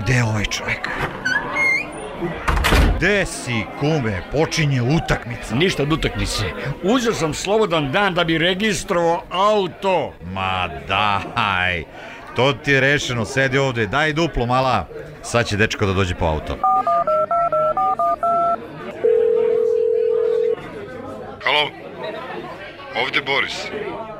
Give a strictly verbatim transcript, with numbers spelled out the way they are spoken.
gde je ovaj čovjek? Gde si, kume? Počinje utakmica. Ništa od utakmice. Uzeo sam slobodan dan da bi registrovao auto. Ma daj, to ti je rešeno, sedi ovde, daj duplo mala. Sad će dečko da dođe po auto. Halo, ovde Boris.